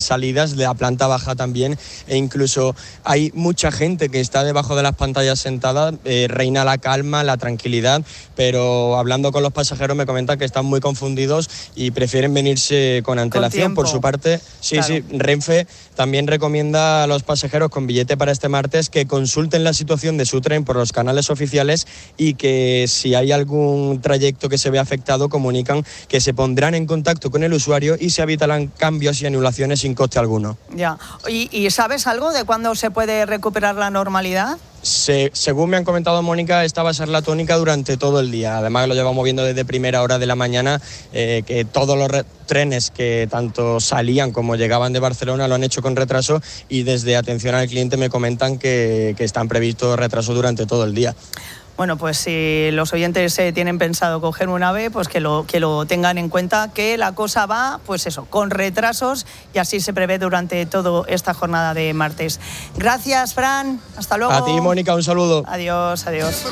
salidas, de la planta baja también, e incluso hay mucha gente que está debajo de las pantallas sentada, reina la calma, la tranquilidad, pero hablando con los pasajeros me comentan que están muy confundidos y prefieren venirse con antelación. Por su parte, sí, Renfe también recomienda a los pasajeros con billete para este martes que consulten la situación de su tren por los canales oficiales y que si hay algún trayecto que se ve afectado, comunican que se pondrán en contacto con el usuario y se evitarán cambios y anulaciones sin coste alguno. Ya. ¿Y sabes algo de cuándo se puede recuperar la normalidad? Según me han comentado, Mónica, esta va a ser la tónica durante todo el día. Además, lo llevamos viendo desde primera hora de la mañana, que todos los trenes que tanto salían como llegaban de Barcelona lo han hecho con retraso, y desde atención al cliente me comentan que están previstos retrasos durante todo el día. Bueno, pues si los oyentes tienen pensado coger un AVE, pues que lo tengan en cuenta, que la cosa va, pues eso, con retrasos, y así se prevé durante toda esta jornada de martes. Gracias, Fran. Hasta luego. A ti, Mónica, un saludo. Adiós, adiós.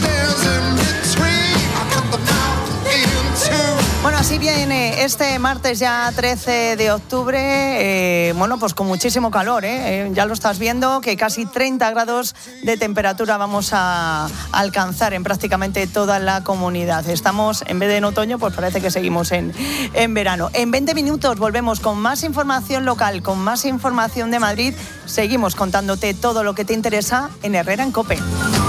Bueno, así viene este martes ya 13 de octubre, bueno, pues con muchísimo calor, ya lo estás viendo, que casi 30 grados de temperatura vamos a alcanzar en prácticamente toda la comunidad. Estamos, en vez de en otoño, pues parece que seguimos en verano. En 20 minutos volvemos con más información local, con más información de Madrid. Seguimos contándote todo lo que te interesa en Herrera en COPE.